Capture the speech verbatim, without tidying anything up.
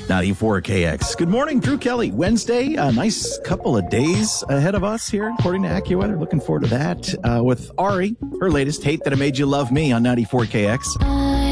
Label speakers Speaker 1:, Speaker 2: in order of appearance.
Speaker 1: ninety-four K X. Good morning, Drew Kelly. Wednesday, a nice couple of days ahead of us here, according to AccuWeather. Looking forward to that. Uh, with Ari, her latest Hate That I Made You Love Me on ninety-four K X.
Speaker 2: I